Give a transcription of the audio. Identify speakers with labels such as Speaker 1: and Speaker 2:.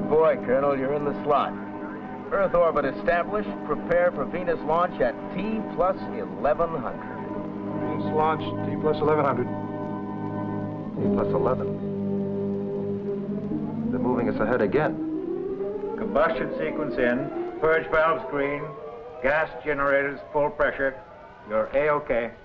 Speaker 1: Good boy, Colonel. You're in the slot. Earth orbit established. Prepare for Venus launch at T plus 1100.
Speaker 2: Venus launch, T plus 1100.
Speaker 3: T plus 11. They're moving us ahead again.
Speaker 4: Combustion sequence in. Purge valves green. Gas generators full pressure. You're A-OK.